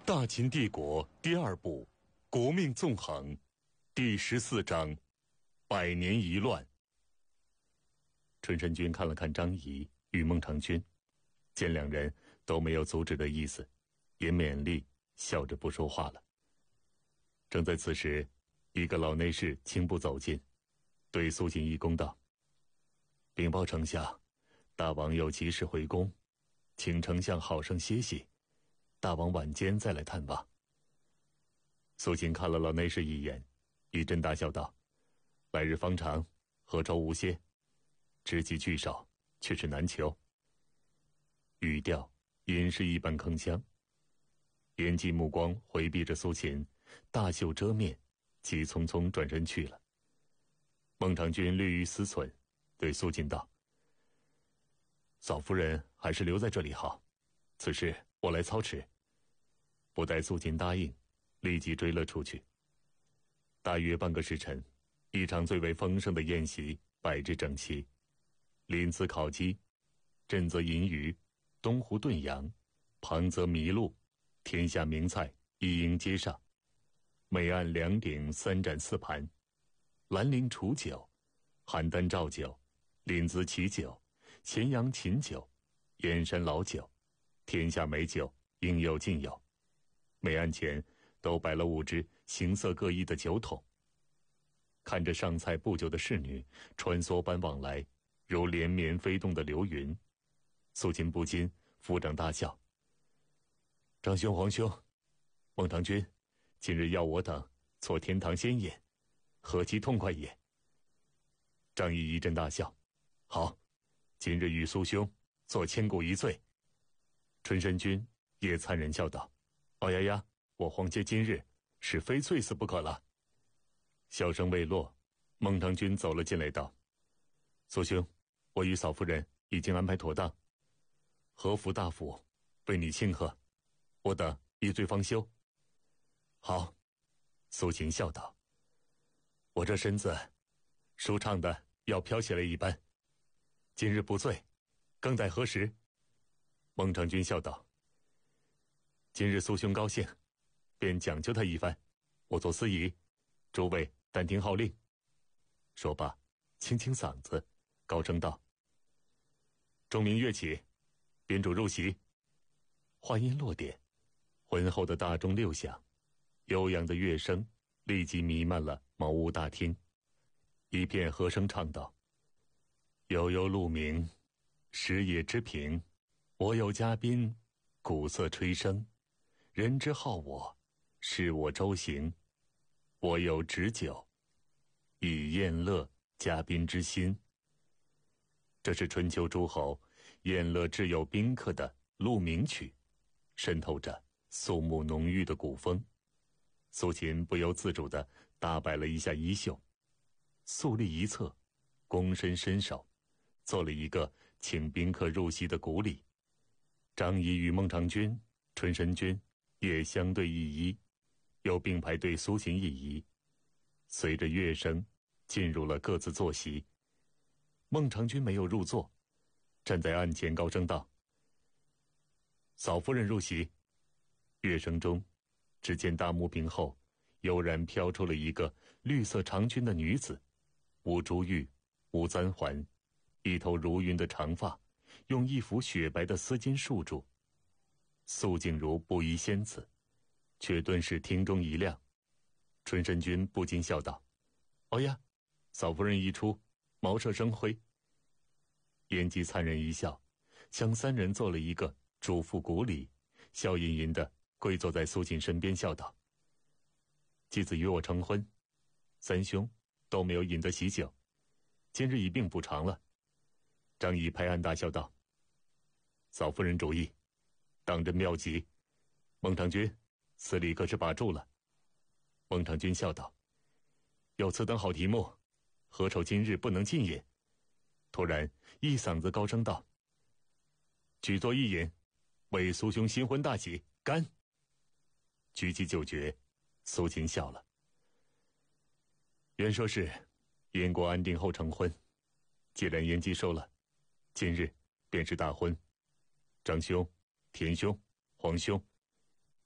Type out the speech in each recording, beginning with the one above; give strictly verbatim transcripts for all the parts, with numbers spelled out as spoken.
大秦帝国第二部《国命纵横》第十四章百年一乱。春申君看了看张仪与孟尝君，见两人都没有阻止的意思，也勉力笑着不说话了。正在此时，一个老内侍轻步走近，对苏秦一躬道：“禀报丞相，大王有急事回宫，请丞相好生歇息，大王晚间再来探望。”苏秦看了老内侍一眼，一阵大笑道：“来日方长，何愁无歇？知己聚少，却是难求。”语调隐士一般铿锵，眼际目光回避着苏秦，大袖遮面，急匆匆转身去了。孟尝君略于思忖，对苏秦道：“嫂夫人还是留在这里好，此事我来操持。”不待苏秦答应，立即追了出去。大约半个时辰，一场最为丰盛的宴席摆置整齐，临淄烤鸡，震则银鱼，东湖炖羊，旁则麋鹿，天下名菜一应皆上。每案两鼎三盏四盘，兰陵楚酒，邯郸赵酒，临淄奇酒，咸阳秦酒，燕山老酒，天下美酒应有尽有。每案前都摆了五只形色各异的酒桶，看着上菜不久的侍女穿梭般往来，如连绵飞动的流云，苏秦不禁抚掌大笑：“张兄、皇兄，孟尝君今日要我等做天堂仙宴，何其痛快也！”张仪一阵大笑：“好，今日与苏兄做千古一醉。”春申君也灿然笑道：“哦呀呀，我皇姐今日是非醉死不可了。”笑声未落，孟尝君走了进来道：“苏兄，我与嫂夫人已经安排妥当，和服大夫为你庆贺，我等一醉方休。”“好。”苏秦笑道：“我这身子舒畅的要飘起来一般，今日不醉，更待何时？”孟尝君笑道：“今日苏兄高兴，便讲究他一番，我做司仪，诸位但听号令。”说罢，清清嗓子，高声道：“钟鸣乐起，宾主入席。”话音落点，浑厚的大钟六响，悠扬的乐声立即弥漫了茅屋大厅。一片和声唱道：“悠悠鹿鸣，食野之苹，我有嘉宾，鼓瑟吹笙。人之好我，是我周行。我有旨酒，以宴乐嘉宾之心。”这是春秋诸侯宴乐挚友宾客的鹿鸣曲，渗透着肃穆浓郁的古风。苏秦不由自主地打摆了一下衣袖，肃立一侧，躬身伸手，做了一个请宾客入席的鼓礼。张仪与孟尝君、春申君也相对一揖，又并排对苏秦一揖。随着乐声进入了各自坐席。孟尝君没有入座，站在案前高声道：“嫂夫人入席。”乐声中，只见大幕屏后悠然飘出了一个绿色长裙的女子，无珠玉，无簪环，一头如云的长发用一幅雪白的丝巾束住，素净如布衣仙子，却顿时厅中一亮。春申君不禁笑道：“哦呀，嫂夫人一出，茅舍生辉。”燕姬灿然一笑，向三人做了一个主妇鼓礼，笑吟吟地跪坐在苏秦身边，笑道：“继子与我成婚，三兄都没有饮得喜酒，今日一并补偿了。”张仪拍案大笑道：“嫂夫人主意，当真妙极。孟尝君，此礼可是把住了。”孟尝君笑道：“有此等好题目，何愁今日不能尽饮？”突然一嗓子高声道：“举座一饮，为苏兄新婚大喜，干！”举起酒爵，苏秦笑了。原说是燕国安定后成婚，既然燕姬收了，今日便是大婚。张兄、田兄、皇兄，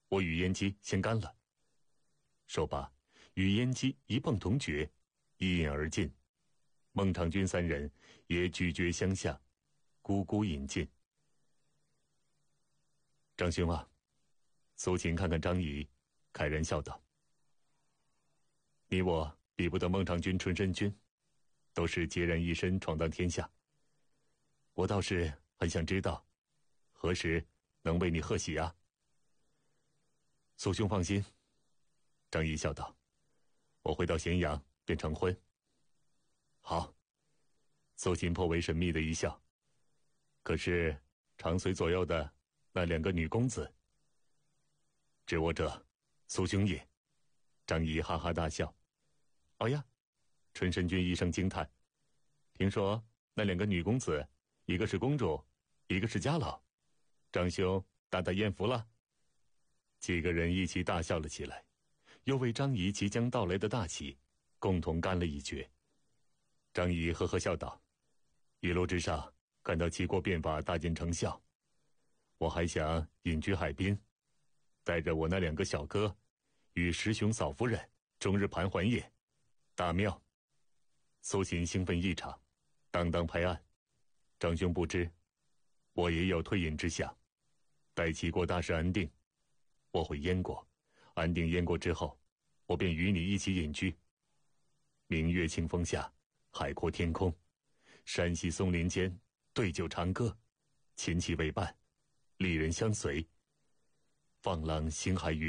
我与燕姬先干了。说罢，与燕姬一蹦铜爵，一饮而尽。孟尝君三人也举爵相向，咕咕饮尽。张兄啊，苏秦看看张仪，慨然笑道：“你我比不得孟尝君、纯申君，都是孑然一身闯荡天下。我倒是很想知道，何时能为你贺喜啊？”苏兄放心，张仪笑道：“我回到咸阳便成婚。”好，苏秦颇为神秘的一笑。可是常随左右的那两个女公子，知我者，苏兄也。张仪哈哈大笑。哦呀，纯申君一声惊叹，听说那两个女公子，一个是公主，一个是家老，张兄大大艳福了。几个人一起大笑了起来，又为张仪即将到来的大喜共同干了一爵。张仪呵呵笑道：“一路之上看到齐国变法大见成效，我还想隐居海滨，带着我那两个小哥与石雄嫂夫人终日盘桓也，大妙。”苏秦兴奋异常，当当拍案：“张兄不知，我也有退隐之想。待齐国大事安定，我回燕国，安定燕国之后，我便与你一起隐居。明月清风下，海阔天空，山溪松林间，对酒长歌，琴棋为伴，丽人相随，放浪形骸于